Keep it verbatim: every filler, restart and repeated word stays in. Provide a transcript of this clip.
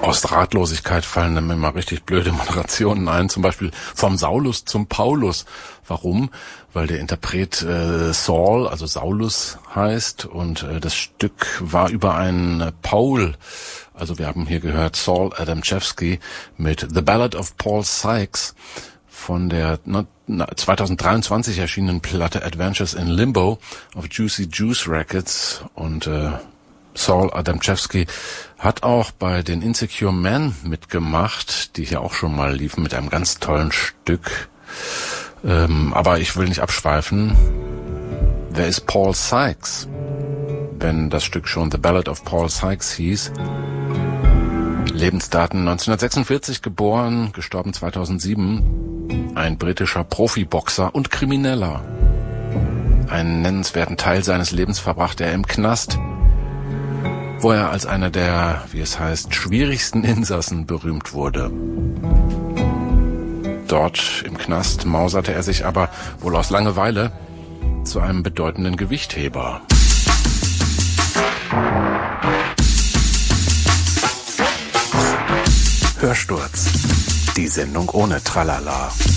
Aus Ratlosigkeit fallen mir mal richtig blöde Moderationen ein, zum Beispiel vom Saulus zum Paulus. Warum? Weil der Interpret äh, Saul, also Saulus heißt, und äh, das Stück war über einen äh, Paul. Also wir haben hier gehört Saul Adamczewski mit The Ballad of Paul Sykes von der zwanzig dreiundzwanzig erschienenen Platte Adventures in Limbo auf Juicy Juice Records. Und äh, Saul Adamczewski hat auch bei den Insecure Men mitgemacht, die hier auch schon mal liefen mit einem ganz tollen Stück. Ähm, aber ich will nicht abschweifen. Wer ist Paul Sykes? Wenn das Stück schon The Ballad of Paul Sykes hieß. Lebensdaten neunzehnhundertsechsundvierzig geboren, gestorben zweitausendsieben. Ein britischer Profiboxer und Krimineller. Einen nennenswerten Teil seines Lebens verbrachte er im Knast, wo er als einer der, wie es heißt, schwierigsten Insassen berühmt wurde. Dort im Knast mauserte er sich aber, wohl aus Langeweile, zu einem bedeutenden Gewichtheber. Hörsturz. Die Sendung ohne Tralala.